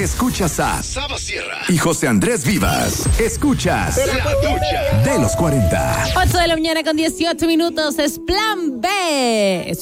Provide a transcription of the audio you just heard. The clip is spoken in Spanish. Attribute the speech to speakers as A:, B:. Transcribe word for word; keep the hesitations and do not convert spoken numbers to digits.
A: Escuchas a Saba Sierra y José Andrés Vivas. Escuchas La Ducha de los cuarenta.
B: ocho de la mañana con dieciocho minutos. Es Plan B. Es